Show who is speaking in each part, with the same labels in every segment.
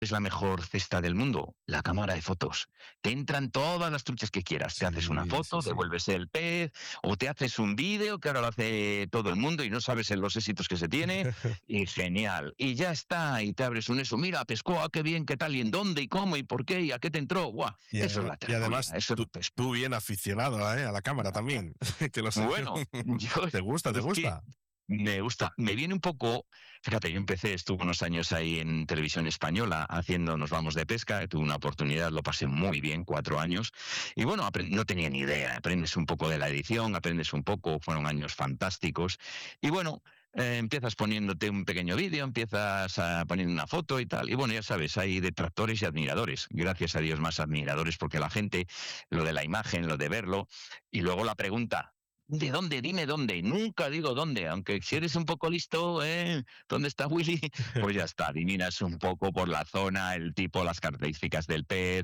Speaker 1: es la mejor cesta del mundo? La cámara de fotos. Te entran todas las truchas que quieras. Te haces una foto,
Speaker 2: sí.
Speaker 1: devuelves el pez, o te haces un vídeo, que ahora lo hace todo el mundo y no sabes en los éxitos que se tiene, y genial. Y ya está, y te abres un eso. Mira, pescó, qué bien, qué tal, y en dónde, y cómo, y por qué, y a qué te entró. ¡Guau! Eso es la tertulia,
Speaker 2: además,
Speaker 1: eso es el pesco.
Speaker 2: tú bien aficionado a la cámara también. Que lo sé.
Speaker 1: Bueno, yo
Speaker 2: ¿Te gusta?
Speaker 1: es que me gusta. Me viene un poco, fíjate, yo estuve unos años ahí en Televisión Española haciendo Nos vamos de pesca, tuve una oportunidad, lo pasé muy bien, 4 años, y bueno, no tenía ni idea, aprendes un poco de la edición, aprendes un poco, fueron años fantásticos, y bueno, empiezas poniéndote un pequeño vídeo, empiezas poniendo una foto y tal, y bueno, ya sabes, hay detractores y admiradores, gracias a Dios más admiradores, porque la gente, lo de la imagen, lo de verlo, y luego la pregunta, ¿de dónde? Dime dónde. Nunca digo dónde, aunque si eres un poco listo, ¿dónde está Willy? Pues ya está, adivinas un poco por la zona, el tipo, las características del pez,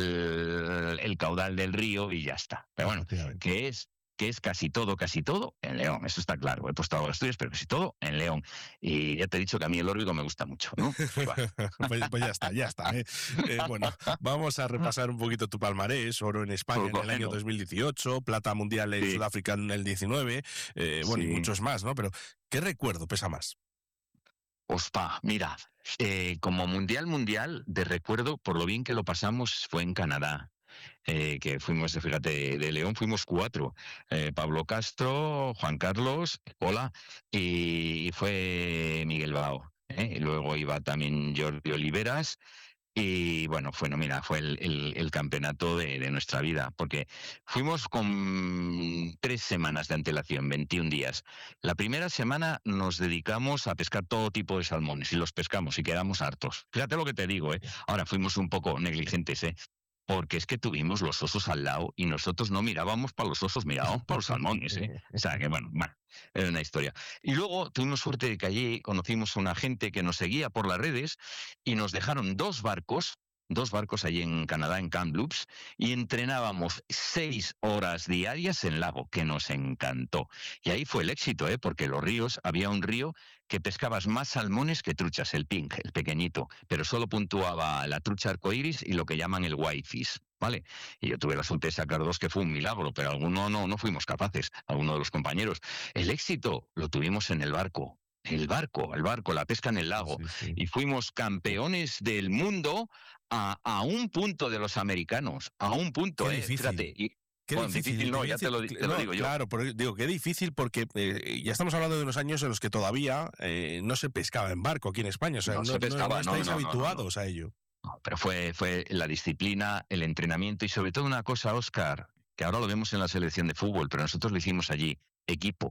Speaker 1: el caudal del río y ya está. Pero bueno, que es casi todo en León, eso está claro. He puesto algo de estudios, pero casi todo en León. Y ya te he dicho que a mí el órbigo me gusta mucho, ¿no?
Speaker 2: Pues ya está. Bueno, vamos a repasar un poquito tu palmarés. Oro en España en el año 2018, plata mundial en Sudáfrica en el 19, bueno, y muchos más, ¿no? Pero, ¿qué recuerdo pesa más?
Speaker 1: Ospa, mira, como mundial, de recuerdo, por lo bien que lo pasamos, fue en Canadá. Que fuimos, fíjate, de León fuimos 4, Pablo Castro, Juan Carlos, Hola, y fue Miguel Bao. Y luego iba también Jordi Oliveras, y bueno, fue el campeonato de nuestra vida, porque fuimos con 3 semanas de antelación, 21 días. La primera semana nos dedicamos a pescar todo tipo de salmones y los pescamos y quedamos hartos. Fíjate lo que te digo, ¿eh? Ahora fuimos un poco negligentes, porque es que tuvimos los osos al lado y nosotros no mirábamos para los osos, mirábamos para los salmones, O sea, que bueno, era una historia. Y luego tuvimos suerte de que allí conocimos a una gente que nos seguía por las redes y nos dejaron 2 barcos allí en Canadá, en Kamloops, y entrenábamos 6 horas diarias en lago, que nos encantó. Y ahí fue el éxito, porque los ríos, había un río que pescabas más salmones que truchas, el pink, el pequeñito, pero solo puntuaba la trucha arcoíris y lo que llaman el whitefish, ¿vale? Y yo tuve la suerte de sacar 2, que fue un milagro, pero algunos no fuimos capaces, algunos de los compañeros. El éxito lo tuvimos en el barco. El barco, la pesca en el lago.
Speaker 2: Sí.
Speaker 1: Y fuimos campeones del mundo a un punto de los americanos, a un punto,
Speaker 2: Qué difícil.
Speaker 1: Fíjate.
Speaker 2: Qué difícil,
Speaker 1: no, ya te lo digo yo.
Speaker 2: Claro, pero digo, qué difícil porque ya estamos hablando de unos años en los que todavía no se pescaba en barco aquí en España, o sea, no estáis habituados a ello.
Speaker 1: No, pero fue la disciplina, el entrenamiento y sobre todo una cosa, Óscar, que ahora lo vemos en la selección de fútbol, pero nosotros lo hicimos allí, equipo,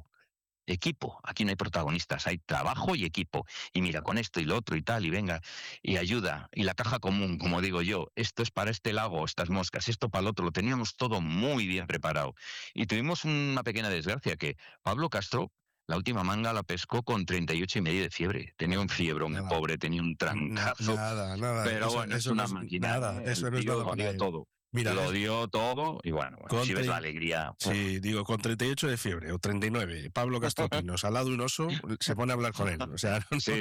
Speaker 1: aquí no hay protagonistas, hay trabajo y equipo, y mira, con esto y lo otro y tal, y venga, y ayuda, y la caja común, como digo yo, esto es para este lago, estas moscas, esto para el otro, lo teníamos todo muy bien preparado, y tuvimos una pequeña desgracia, que Pablo Castro, la última manga la pescó con 38,5 de fiebre, tenía un fiebrón, el pobre, tenía un trancazo,
Speaker 2: nada,
Speaker 1: pero bueno, eso es una máquina,
Speaker 2: nada, eso no es nada para él.
Speaker 1: Todo. Mira, lo dio todo y bueno, si ves la alegría.
Speaker 2: Sí, digo, con 38 de fiebre o 39, Pablo Castroquinos al lado de un oso, se pone a hablar con él. O sea,
Speaker 1: sí,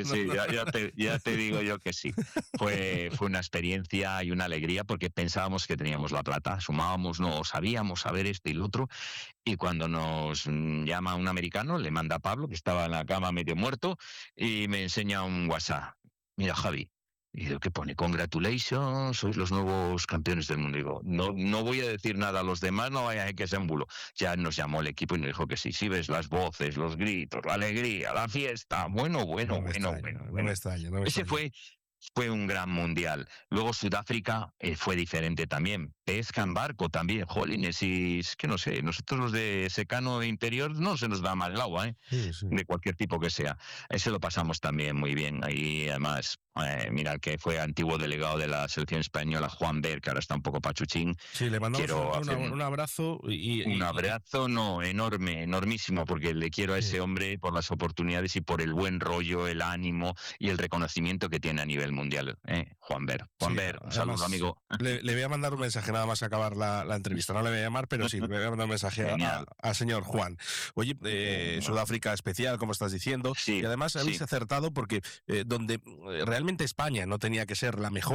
Speaker 1: ya te digo yo que sí. Fue una experiencia y una alegría porque pensábamos que teníamos la plata, sumábamos, no sabíamos saber esto y lo otro. Y cuando nos llama un americano, le manda a Pablo, que estaba en la cama medio muerto, y me enseña un WhatsApp. Mira, Javi. Y digo, ¿qué pone? Congratulations, sois los nuevos campeones del mundo. Digo, no voy a decir nada a los demás, no vaya a que sea un bulo. Ya nos llamó el equipo y nos dijo que sí. Si ves las voces, los gritos, la alegría, la fiesta. Bueno.
Speaker 2: No me extraña.
Speaker 1: Ese fue un gran mundial. Luego Sudáfrica fue diferente también. Pesca en barco también, jolines, y es que no sé, nosotros los de secano de interior no se nos da mal el agua,
Speaker 2: Sí.
Speaker 1: De cualquier tipo que sea. Ese lo pasamos también muy bien. Ahí además, mira, que fue antiguo delegado de la selección española, Juan Ver, que ahora está un poco pachuchín.
Speaker 2: Sí, le mandamos un abrazo.
Speaker 1: Un abrazo, enorme, enormísimo, porque le quiero a ese hombre por las oportunidades y por el buen rollo, el ánimo y el reconocimiento que tiene a nivel mundial. Juan Ver, un saludo, amigo.
Speaker 2: Le voy a mandar un mensaje nada más acabar la entrevista. No le voy a llamar, pero sí, le voy a mandar un mensaje al señor Juan. Oye, Sudáfrica especial, como estás diciendo,
Speaker 1: sí,
Speaker 2: y además habéis acertado porque donde realmente realmente España no tenía que ser la mejor